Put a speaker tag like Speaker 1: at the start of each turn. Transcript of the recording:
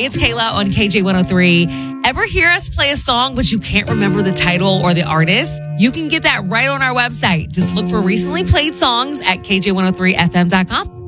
Speaker 1: Hey, it's Kayla on KJ103. Ever hear us play a song, but you can't remember the title or the artist? You can get that right on our website. Just look for recently played songs at KJ103FM.com.